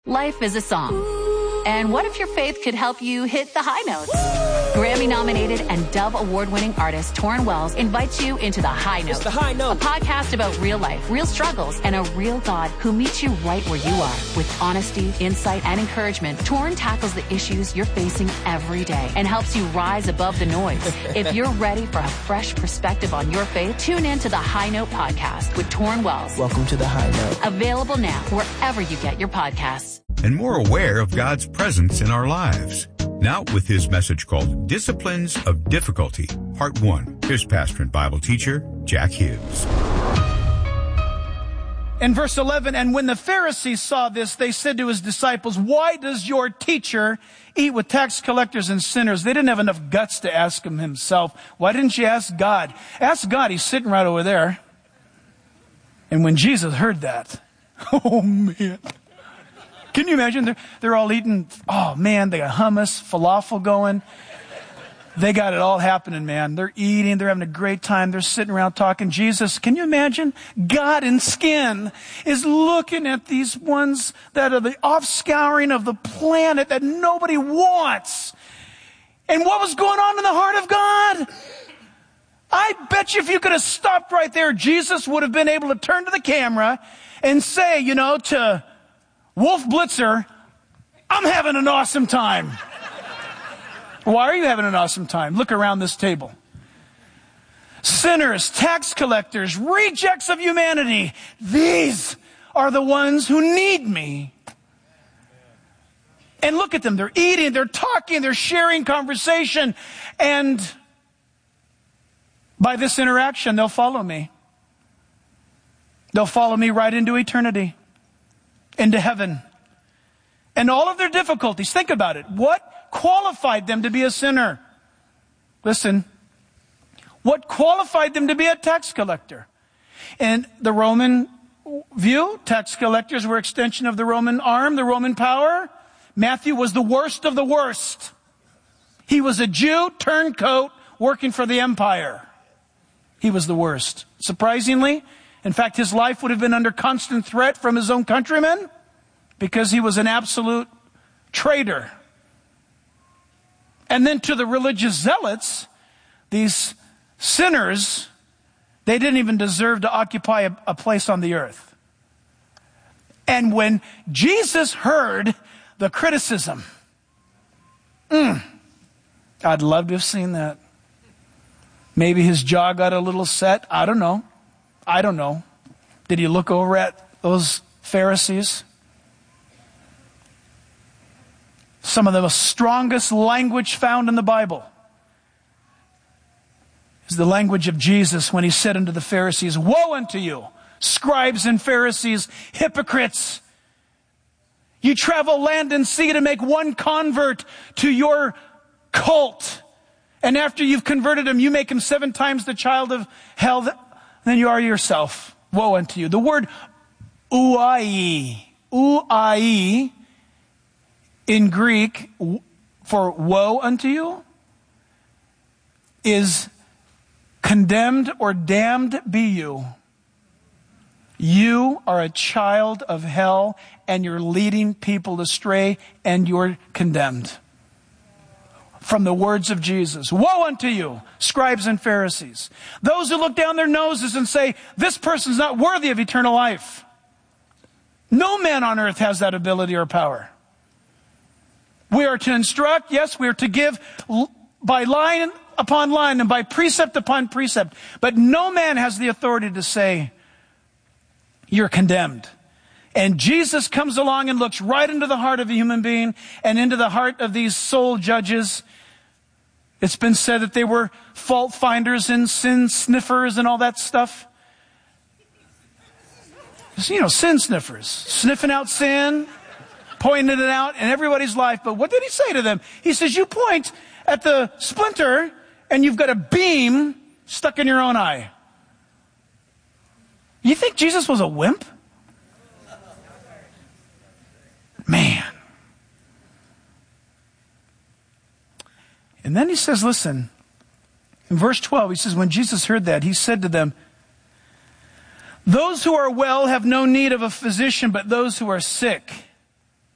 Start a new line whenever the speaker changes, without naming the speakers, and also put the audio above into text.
Life is a song. And what if your faith could help you hit the high notes? Grammy-nominated and Dove Award-winning artist Torrin Wells invites you into The High Note.
It's The High Note.
A podcast about real life, real struggles, and a real God who meets you right where you are. With honesty, insight, and encouragement, Torrin tackles the issues you're facing every day and helps you rise above the noise. If you're ready for a fresh perspective on your faith, tune in to The High Note podcast with Torrin Wells.
Welcome to The High Note.
Available now wherever you get your podcasts.
And more aware of God's presence in our lives. Now with his message called Disciplines of Difficulty, Part 1. Here's pastor and Bible teacher, Jack Hughes.
In verse 11, and when the Pharisees saw this, they said to his disciples, why does your teacher eat with tax collectors and sinners? They didn't have enough guts to ask him himself. Why didn't you ask God? Ask God, he's sitting right over there. And when Jesus heard that, oh man. Can you imagine? They're all eating, oh man, they got hummus, falafel going. They got it all happening, man. They're eating, they're having a great time, they're sitting around talking. Jesus, can you imagine? God in skin is looking at these ones that are the offscouring of the planet that nobody wants. And what was going on in the heart of God? I bet you if you could have stopped right there, Jesus would have been able to turn to the camera and say, to Wolf Blitzer, I'm having an awesome time. Why are you having an awesome time? Look around this table. Sinners, tax collectors, rejects of humanity. These are the ones who need me. And look at them. They're eating, they're talking, they're sharing conversation. And by this interaction, they'll follow me. They'll follow me right into eternity. Into heaven. And all of their difficulties, think about it. What qualified them to be a sinner? Listen. What qualified them to be a tax collector? In the Roman view, tax collectors were extension of the Roman arm, the Roman power. Matthew was the worst of the worst. He was a Jew, turncoat, working for the empire. He was the worst. Surprisingly, in fact, his life would have been under constant threat from his own countrymen because he was an absolute traitor. And then to the religious zealots, these sinners, they didn't even deserve to occupy a place on the earth. And when Jesus heard the criticism, I'd love to have seen that. Maybe his jaw got a little set. I don't know. Did he look over at those Pharisees? Some of the strongest language found in the Bible is the language of Jesus when he said unto the Pharisees, woe unto you, scribes and Pharisees, hypocrites. You travel land and sea to make one convert to your cult. And after you've converted him, you make him 7 times the child of hell than you are yourself. Woe unto you. The word ouai in Greek for woe unto you is condemned or damned be you. You are a child of hell and you're leading people astray and you're condemned. From the words of Jesus. Woe unto you, scribes and Pharisees. Those who look down their noses and say, this person's not worthy of eternal life. No man on earth has that ability or power. We are to instruct, yes, we are to give by line upon line and by precept upon precept. But no man has the authority to say, you're condemned. And Jesus comes along and looks right into the heart of a human being and into the heart of these soul judges. It's been said that they were fault finders and sin sniffers and all that stuff. Sin sniffers. Sniffing out sin, pointing it out in everybody's life. But what did he say to them? He says, you point at the splinter and you've got a beam stuck in your own eye. You think Jesus was a wimp? Man. And then he says, listen, in verse 12, he says, when Jesus heard that, he said to them, those who are well have no need of a physician, but those who are sick.